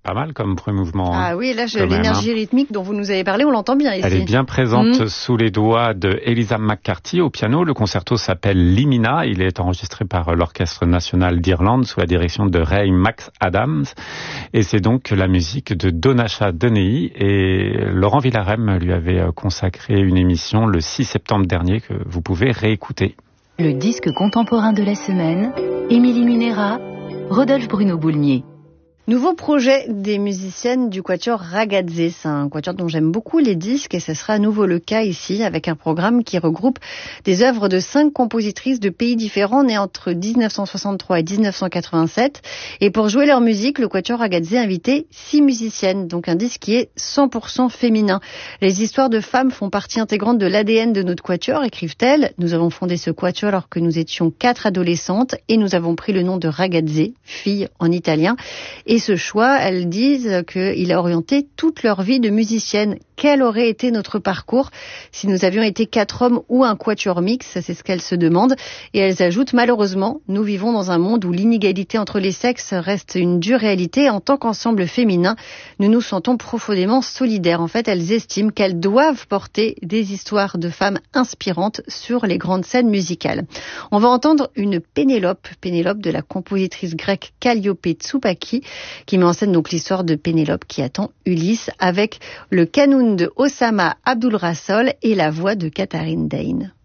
pas mal comme premier mouvement. Ah oui, là, l'énergie rythmique dont vous nous avez parlé, on l'entend bien ici. Elle est bien présente sous les doigts de Elisa McCarthy au piano. Le concerto s'appelle Limina. Il est enregistré par l'Orchestre national d'Irlande sous la direction de Ray McAdams. Et c'est donc la musique de Donacha Dennehy. Et Laurent Villarem lui avait consacré une émission le 6 septembre dernier que vous pouvez réécouter. Le disque contemporain de la semaine, Émilie Minera, Rodolphe Bruno-Boulnier. Nouveau projet des musiciennes du quatuor Ragazze. C'est un quatuor dont j'aime beaucoup les disques et ce sera à nouveau le cas ici avec un programme qui regroupe des œuvres de 5 compositrices de pays différents nées entre 1963 et 1987. Et pour jouer leur musique, le quatuor Ragazze a invité 6 musiciennes, donc un disque qui est 100% féminin. Les histoires de femmes font partie intégrante de l'ADN de notre quatuor, écrivent-elles. Nous avons fondé ce quatuor alors que nous étions 4 adolescentes et nous avons pris le nom de Ragazze, fille en italien. Et ce choix, elles disent qu'il a orienté toute leur vie de musicienne. Quel aurait été notre parcours si nous avions été 4 hommes ou un quatuor mix? C'est ce qu'elles se demandent. Et elles ajoutent, malheureusement, nous vivons dans un monde où l'inégalité entre les sexes reste une dure réalité. En tant qu'ensemble féminin, nous nous sentons profondément solidaires. En fait, elles estiment qu'elles doivent porter des histoires de femmes inspirantes sur les grandes scènes musicales. On va entendre une Pénélope de la compositrice grecque Calliope Tsoupaki, qui met en scène donc l'histoire de Pénélope qui attend Ulysse avec le canoun de Osama Abdulrasol et la voix de Katharine Dane.